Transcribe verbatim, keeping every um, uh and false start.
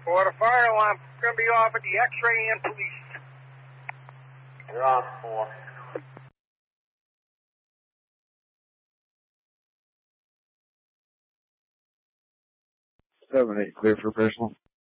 For the fire alarm, going to be off at the X-ray and police. You're on four. Seven eight, clear for personal.